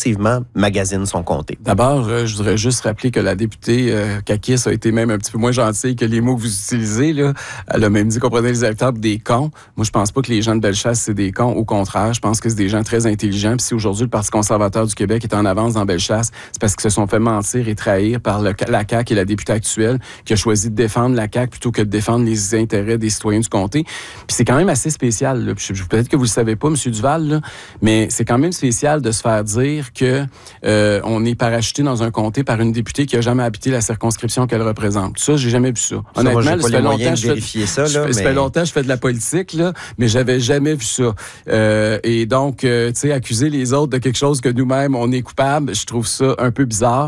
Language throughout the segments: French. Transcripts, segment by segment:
effectivement, magazine son comté. D'abord, je voudrais juste rappeler que la députée Kakis a été même un petit peu moins gentille que les mots que vous utilisez, là. Elle a même dit qu'on prenait les électeurs pour des cons. Moi, je pense pas que les gens de Bellechasse, c'est des cons. Au contraire, je pense que c'est des gens très intelligents. Puis si aujourd'hui, le Parti conservateur du Québec est en avance dans Bellechasse, c'est parce qu'ils se sont fait mentir et trahir par la CAQ et la députée actuelle qui a choisi de défendre la CAQ plutôt que de défendre les intérêts des citoyens du comté. Puis c'est quand même assez spécial, là. Peut-être que vous le savez pas, M. Duval, là, mais c'est quand même spécial de se faire dire que on est parachuté dans un comté par une députée qui a jamais habité la circonscription qu'elle représente. Ça, j'ai jamais vu ça. Honnêtement, ça fait longtemps que je fais de la politique, là, mais j'avais jamais vu ça. Et donc, tu sais, accuser les autres de quelque chose que nous-mêmes, on est coupable, je trouve ça un peu bizarre.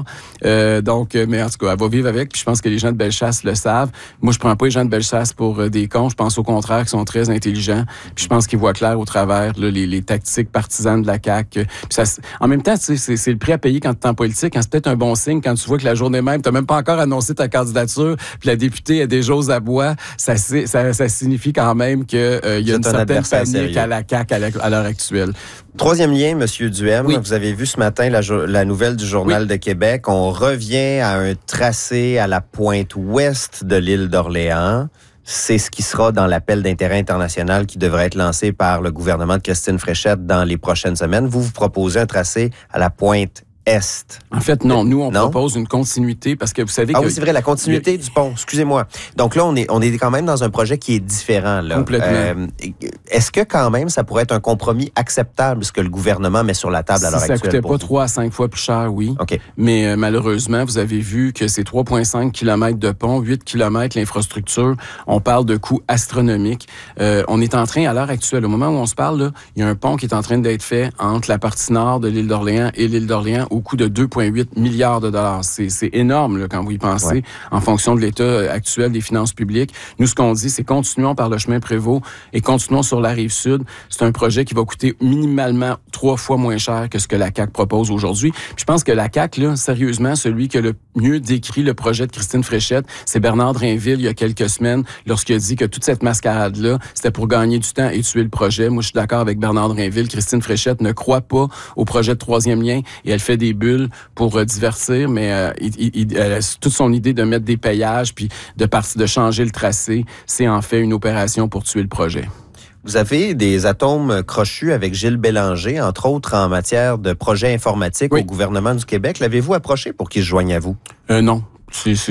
Mais en tout cas, elle va vivre avec, puis je pense que les gens de Bellechasse le savent. Moi, je prends pas les gens de Bellechasse pour des cons. Je pense au contraire qu'ils sont très intelligents. Puis je pense qu'ils voient clair au travers là, les tactiques partisanes de la CAQ. Puis en même temps, c'est le prix à payer quand tu es en politique. Hein, c'est peut-être un bon signe quand tu vois que la journée même, tu n'as même pas encore annoncé ta candidature, puis la députée a déjà aux abois. Ça signifie quand même qu'il y a une certaine panique à la CAQ à l'heure actuelle. Troisième lien, M. Duhem. Oui. Vous avez vu ce matin la nouvelle du Journal de Québec. On revient à un tracé à la pointe ouest de l'île d'Orléans. C'est ce qui sera dans l'appel d'intérêt international qui devrait être lancé par le gouvernement de Christine Fréchette dans les prochaines semaines. Vous proposez un tracé à la pointe est. En fait, non. Nous, on propose une continuité parce que vous savez que... Ah oui, c'est vrai, la continuité du pont. Excusez-moi. Donc là, on est quand même dans un projet qui est différent, là. Complètement. Est-ce que quand même, ça pourrait être un compromis acceptable, ce que le gouvernement met sur la table à l'heure actuelle? Si ça coûtait pas 3 à 5 fois plus cher, oui. OK. Mais malheureusement, vous avez vu que c'est 3,5 km de pont, 8 km l'infrastructure. On parle de coûts astronomiques. On est en train, à l'heure actuelle, au moment où on se parle, là, il y a un pont qui est en train d'être fait entre la partie nord de l'île d'Orléans et l'île d'Orléans au coût de 2,8 milliards de dollars. C'est énorme là, quand vous y pensez, en fonction de l'état actuel des finances publiques. Nous, ce qu'on dit, c'est continuons par le chemin Prévost et continuons sur la Rive-Sud. C'est un projet qui va coûter minimalement 3 fois moins cher que ce que la CAQ propose aujourd'hui. Puis je pense que la CAQ, là, sérieusement, celui qui a le mieux décrit le projet de Christine Fréchette, c'est Bernard Drainville, il y a quelques semaines, lorsqu'il a dit que toute cette mascarade-là, c'était pour gagner du temps et tuer le projet. Moi, je suis d'accord avec Bernard Drainville. Christine Fréchette ne croit pas au projet de troisième lien et elle fait des bulles pour divertir, mais elle a toute son idée de mettre des payages puis de changer le tracé, c'est en fait une opération pour tuer le projet. Vous avez des atomes crochus avec Gilles Bélanger, entre autres en matière de projets informatiques au gouvernement du Québec. L'avez-vous approché pour qu'il se joigne à vous? Non. J'ai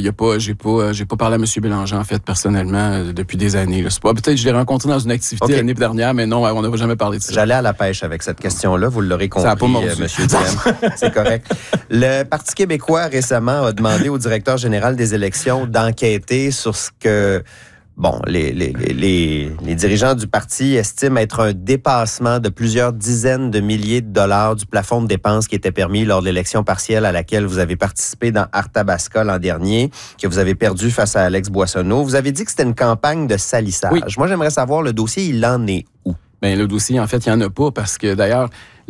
pas parlé à M. Bélanger, en fait, personnellement, depuis des années. Peut-être que je l'ai rencontré dans une activité l'année dernière, mais non, on n'a jamais parlé de ça. J'allais à la pêche avec cette question-là, vous l'aurez compris, M. Duhem. C'est correct. Le Parti québécois, récemment, a demandé au directeur général des élections d'enquêter sur ce que... Bon, les dirigeants du parti estiment être un dépassement de plusieurs dizaines de milliers de dollars du plafond de dépenses qui était permis lors de l'élection partielle à laquelle vous avez participé dans Arthabasca l'an dernier, que vous avez perdu face à Alex Boissonneau. Vous avez dit que c'était une campagne de salissage. Oui. Moi, j'aimerais savoir, le dossier, il en est où? Bien, le dossier, en fait, il n'y en a pas parce que, d'ailleurs,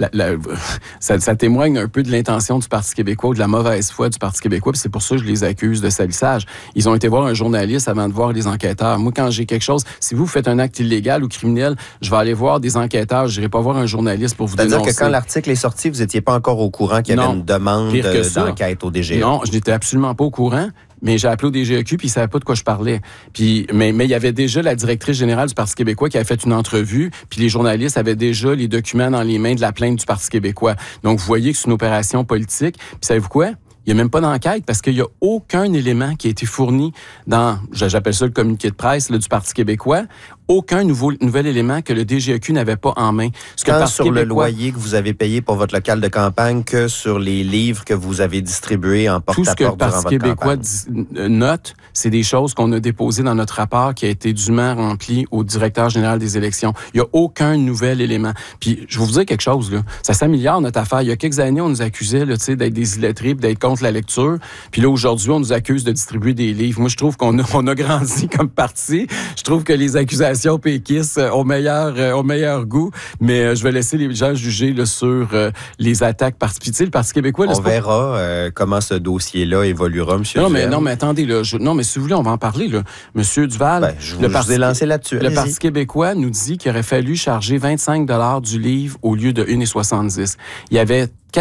ça témoigne un peu de l'intention du Parti québécois ou de la mauvaise foi du Parti québécois, puis c'est pour ça que je les accuse de salissage. Ils ont été voir un journaliste avant de voir les enquêteurs. Moi, quand j'ai quelque chose, si vous faites un acte illégal ou criminel, je vais aller voir des enquêteurs, je n'irai pas voir un journaliste pour vous dénoncer. C'est-à-dire que quand l'article est sorti, vous n'étiez pas encore au courant qu'il y avait une demande d'enquête au DGE? Non, je n'étais absolument pas au courant. Mais j'ai appelé au DGEQ, puis ils savaient pas de quoi je parlais. Mais il y avait déjà la directrice générale du Parti québécois qui avait fait une entrevue, puis les journalistes avaient déjà les documents dans les mains de la plainte du Parti québécois. Donc, vous voyez que c'est une opération politique. Puis savez-vous quoi? Il n'y a même pas d'enquête parce qu'il n'y a aucun élément qui a été fourni dans, j'appelle ça le communiqué de presse là, du Parti québécois, aucun nouvel élément que le DGEQ n'avait pas en main. Tant sur le loyer que vous avez payé pour votre local de campagne que sur les livres que vous avez distribués en porte-à-porte durant votre campagne. Tout ce que le Parti québécois note, c'est des choses qu'on a déposées dans notre rapport qui a été dûment rempli au directeur général des élections. Il n'y a aucun nouvel élément. Puis, je vais vous dire quelque chose, là. Ça s'améliore, notre affaire. Il y a quelques années, on nous accusait là, d'être des illettrés, d'être contre la lecture. Puis là, aujourd'hui, on nous accuse de distribuer des livres. Moi, je trouve qu'on a grandi comme parti. Je trouve que les accusations péquistes au meilleur goût, mais je vais laisser les gens juger là, sur les attaques particulières. Le Parti québécois... On verra comment ce dossier-là évoluera, M. Duval. Non, mais attendez, là, mais si vous voulez, on va en parler. Là. M. Duval, je vous ai lancé là-dessus. Le Parti québécois nous dit qu'il aurait fallu charger 25 $ du livre au lieu de 1,70. Il y avait